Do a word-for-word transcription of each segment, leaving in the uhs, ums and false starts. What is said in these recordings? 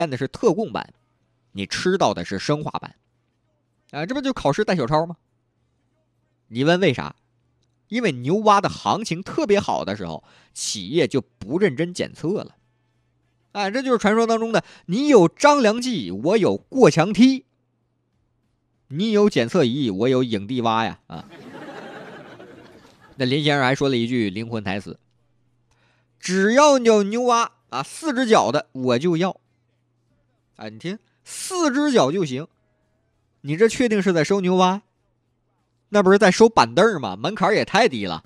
验的是特供版，你吃到的是生化版。啊，这不就考试带小抄吗？你问为啥？因为牛蛙的行情特别好的时候，企业就不认真检测了。啊，这就是传说当中的你有张良计，我有过墙梯。你有检测仪，我有影帝蛙呀！啊，那林先生还说了一句灵魂台词：只要有牛蛙啊，四只脚的我就要。啊，你听，四只脚就行。你这确定是在收牛蛙？那不是在收板凳吗？门槛也太低了。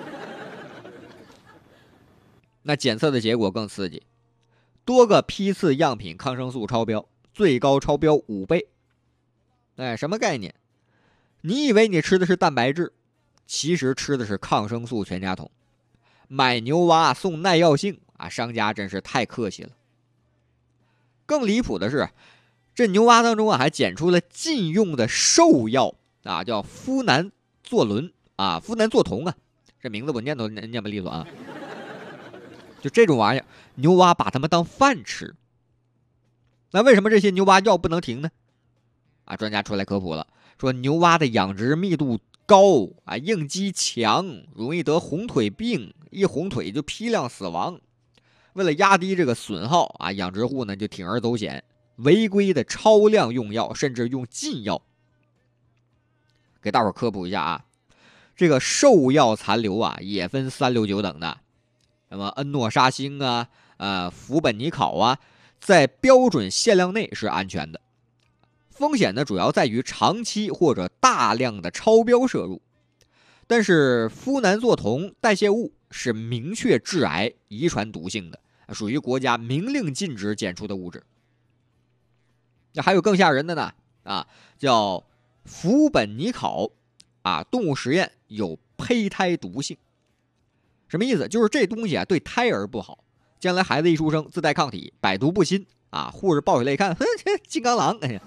那检测的结果更刺激，多个批次样品抗生素超标，最高超标五倍。哎，什么概念？你以为你吃的是蛋白质，其实吃的是抗生素全家桶。买牛蛙送耐药性啊，商家真是太客气了。更离谱的是，这牛蛙当中啊还检出了禁用的兽药啊，叫呋喃唑仑啊，呋喃唑酮啊，这名字我念都念不利索啊。就这种玩意儿，牛蛙把它们当饭吃。那为什么这些牛蛙药不能停呢？啊，专家出来科普了，说牛蛙的养殖密度高啊，应激强，容易得红腿病，一红腿就批量死亡。为了压低这个损耗啊，养殖户呢就铤而走险，违规的超量用药，甚至用禁药。给大伙科普一下啊，这个兽药残留啊也分三六九等的，那么恩诺沙星啊、呃氟苯尼考啊，在标准限量内是安全的。风险呢主要在于长期或者大量的超标摄入，但是呋喃唑酮代谢物是明确致癌、遗传毒性的，属于国家明令禁止检出的物质。那还有更吓人的呢，啊，叫氟苯尼考啊，动物实验有胚胎毒性。什么意思？就是这东西啊对胎儿不好，将来孩子一出生自带抗体，百毒不侵啊。护士抱起来一看，哼，金刚狼，哎呀！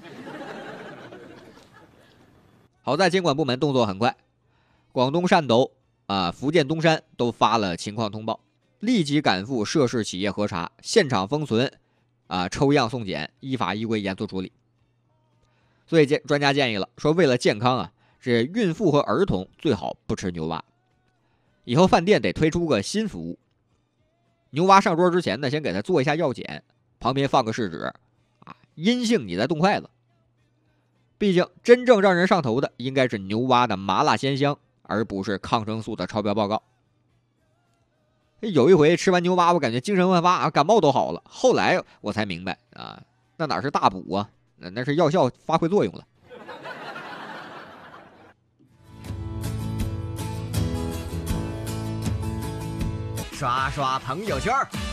好在监管部门动作很快，广东汕头啊、福建东山都发了情况通报，立即赶赴涉事企业核查，现场封存啊，抽样送检，依法依规严肃处理。所以专家建议了，说为了健康啊，这孕妇和儿童最好不吃牛蛙。以后饭店得推出个新服务，牛蛙上桌之前呢，先给他做一下药检，旁边放个试纸啊，阴性你再动筷子。毕竟真正让人上头的应该是牛蛙的麻辣鲜香，而不是抗生素的超标报告。有一回吃完牛蛙，我感觉精神焕发啊，感冒都好了。后来我才明白啊，那哪是大补啊，那那是药效发挥作用了。 刷刷朋友圈，